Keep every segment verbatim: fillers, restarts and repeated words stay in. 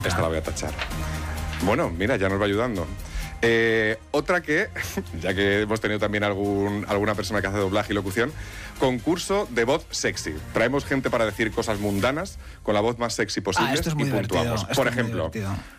Esta ah. la voy a tachar. Bueno, mira, ya nos va ayudando. Eh, otra que, ya que hemos tenido también algún, alguna persona que hace doblaje y locución, concurso de voz sexy. Traemos gente para decir cosas mundanas con la voz más sexy posible ah, esto es muy y puntuamos. Esto Por es ejemplo,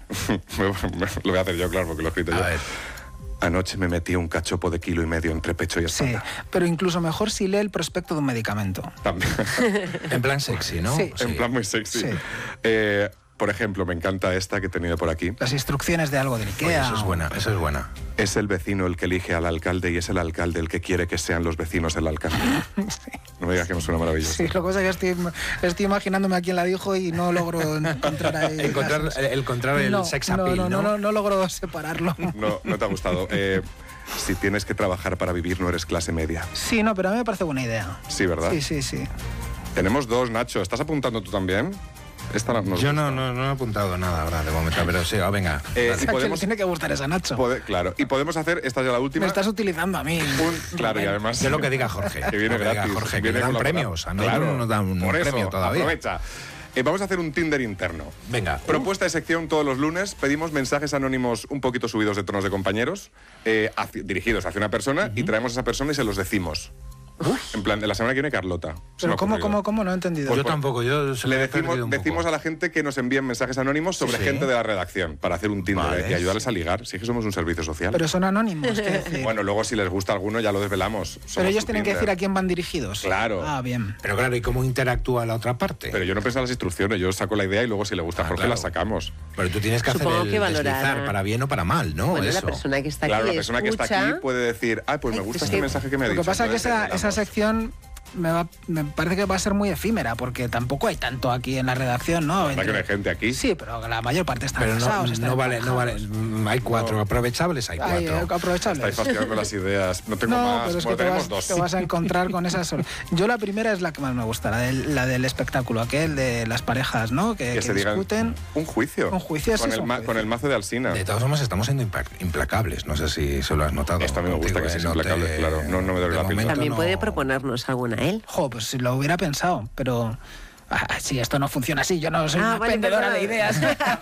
lo voy a hacer yo, claro, porque lo he escrito a yo. Ver. Anoche me metí un cachopo de kilo y medio entre pecho y espalda. Sí, pero incluso mejor si lee el prospecto de un medicamento. También. En plan sexy, ¿no? Sí. En plan muy sexy. Sí. Eh, por ejemplo, me encanta esta que he tenido por aquí. Las instrucciones de algo del Ikea. Oye, eso es buena, eso es buena. Es el vecino el que elige al alcalde y es el alcalde el que quiere que sean los vecinos el alcalde. Sí. No me digas que no suena maravilloso. Sí, lo que pasa es que estoy, estoy imaginándome a quién la dijo y no logro encontrar ahí. Encontrar, encontrar el no, sex no, appeal, no, ¿no? No, no, no logro separarlo. No, no te ha gustado. Eh, si tienes que trabajar para vivir, no eres clase media. Sí, no, pero a mí me parece buena idea. Sí, ¿verdad? Sí, sí, sí. Tenemos dos, Nacho. ¿Estás apuntando tú también? Esta no, Yo no, no, no he apuntado nada ahora de momento, pero sí, oh, venga. Eh, y podemos, tiene que gustar esa, Nacho. Pode, claro, y podemos hacer, esta es ya la última. Me estás utilizando a mí. Un, claro, y además... De lo que diga Jorge. Que viene que gratis. diga Jorge, que viene le dan premios. A nosotros claro, no nos dan un por premio eso, todavía. Aprovecha. Eh, vamos a hacer un Tinder interno. Venga. Propuesta de sección todos los lunes. Pedimos mensajes anónimos un poquito subidos de tonos de compañeros, eh, hacia, dirigidos hacia una persona, uh-huh. y traemos a esa persona y se los decimos. Uf. En plan, de la semana que viene Carlota. Pero ¿cómo, cómo, cómo? No he entendido. Pues yo tampoco, yo le decimos, decimos a la gente que nos envíen mensajes anónimos sobre sí. gente de la redacción para hacer un Tinder vale. y ayudarles a ligar. Sí que somos un servicio social. Pero son anónimos, ¿qué decir? Bueno, luego si les gusta alguno ya lo desvelamos. Somos Pero ellos tienen Tinder. que decir a quién van dirigidos. Claro. Ah, bien. Pero claro, ¿y cómo interactúa la otra parte? Pero yo no pienso en las instrucciones, yo saco la idea y luego si le gusta a ah, Jorge claro. la sacamos. Pero tú tienes que Supongo hacer el que valorar... deslizar para bien o para mal, ¿no? Bueno, Eso. la persona que está aquí Claro, la persona escucha... que está aquí puede decir, ah, pues me gusta este mensaje que me ha dicho. Lo que pasa es que esa, esa sección... Me, va, me parece que va a ser muy efímera, porque tampoco hay tanto aquí en la redacción, ¿no? ¿Verdad que no hay gente aquí? Sí, pero la mayor parte están pero casados. No, están no vale, no vale. Hay cuatro. No. Aprovechables hay cuatro. Hay, aprovechables. Estáis fastidiando con las ideas. No tengo no, más. Pero es bueno, que te vas, dos. te vas a encontrar con esas. Yo la primera es la que más me gusta, la del, la del espectáculo, aquel de las parejas, ¿no? Que, que, que se discuten. Un juicio. Un juicio, con, sí, el un ma, juicio. con el mazo de Alsina. De todas formas, estamos siendo implacables. No sé si se lo has notado. Esto a mí me gusta que seas implacable, te... claro. No, no me duele la píldora. También no... puede proponernos alguna él. Jo, pues si lo hubiera pensado, pero... Ah, sí, esto no funciona así, yo no soy ah, una vale, vendedora perdón. de ideas.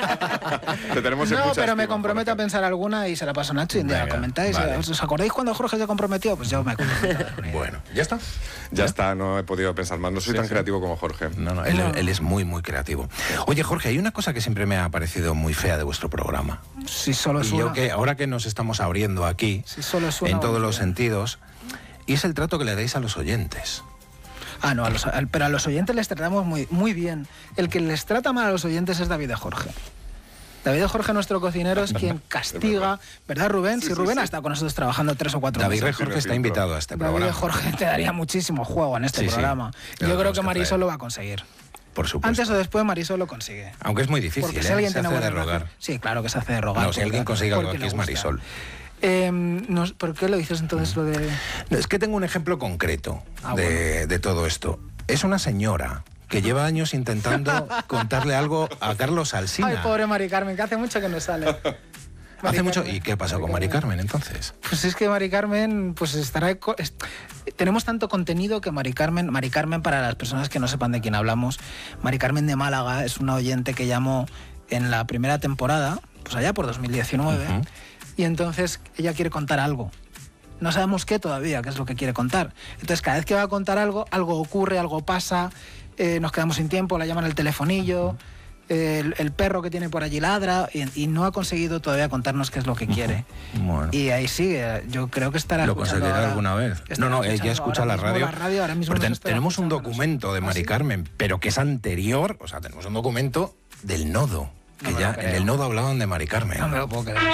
Te tenemos en no, mucha pero me estima, comprometo Jorge. a pensar alguna y se la paso a Nacho y ya la comentáis. Vale. ¿Os acordáis cuando Jorge se comprometió? Pues yo me comprometo. Bueno, ¿ya está? Ya está, no he podido pensar más. No soy sí, tan sí. creativo como Jorge. No, no él, no, él es muy, muy creativo. Oye, Jorge, hay una cosa que siempre me ha parecido muy fea de vuestro programa. Si solo es y una. yo que ahora que nos estamos abriendo aquí, si solo es una, en todos bueno, los sentidos, y es el trato que le dais a los oyentes. Ah, no, a los, a, pero a los oyentes les tratamos muy, muy bien. El que les trata mal a los oyentes es David de Jorge. David de Jorge, nuestro cocinero, es quien castiga, ¿verdad, Rubén? Sí, si sí, Rubén sí. ha estado con nosotros trabajando tres o cuatro David meses. de Jorge está invitado a este David programa. de Jorge te daría muchísimo juego en este sí, programa. Sí, yo creo que Marisol lo va a conseguir. Por supuesto. Antes o después Marisol lo consigue. Aunque es muy difícil, Porque ¿eh? si alguien se tiene hace buena de rogar. relación- Sí, claro que se hace de rogar. No, si alguien consigue algo aquí es Marisol. Eh, no, ¿Por qué lo dices entonces lo de...? No, es que tengo un ejemplo concreto Ah, de, bueno. de todo esto. Es una señora que lleva años intentando contarle algo a Carlos Alsina. Ay, pobre Mari Carmen, que hace mucho que no sale. Hace Mari mucho. Carmen. ¿Y qué pasó con Mari Carmen entonces? Pues es que Mari Carmen, pues estará... Es, tenemos tanto contenido que Mari Carmen, Mari Carmen, para las personas que no sepan de quién hablamos, Mari Carmen de Málaga es una oyente que llamó en la primera temporada, pues allá por dos mil diecinueve, uh-huh. y entonces ella quiere contar algo. No sabemos qué todavía, qué es lo que quiere contar. Entonces cada vez que va a contar algo, algo ocurre, algo pasa, eh, nos quedamos sin tiempo, la llaman al telefonillo, eh, el, el perro que tiene por allí ladra y, y no ha conseguido todavía contarnos qué es lo que quiere. Bueno. Y ahí sigue, yo creo que estará ¿Lo escuchando conseguirá ahora, alguna vez? No, no, ella escucha la radio. La radio ahora mismo Pero ten, nos espera tenemos un escuchándonos. documento de Mari ¿Ah, sí? Carmen, pero que es anterior, o sea, tenemos un documento del nodo. Que No me ya lo creo. en el nodo hablaban de Mari Carmen. No me lo puedo creer.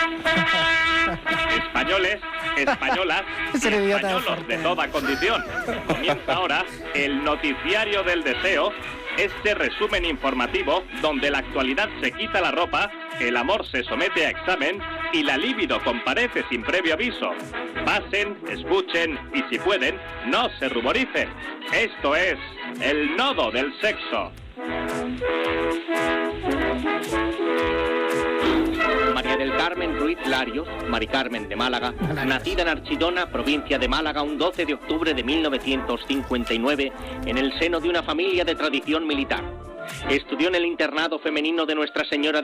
Españoles, españolas, Es el idiota de españolos Forte. de toda condición. Comienza ahora el noticiario del deseo, este resumen informativo donde la actualidad se quita la ropa, el amor se somete a examen y la libido comparece sin previo aviso. Pasen, escuchen y si pueden, no se ruboricen. Esto es el nodo del sexo. María del Carmen Ruiz Larios, Mari Carmen de Málaga, nacida en Archidona, provincia de Málaga, un doce de octubre de mil novecientos cincuenta y nueve, en el seno de una familia de tradición militar. Estudió en el internado femenino de Nuestra Señora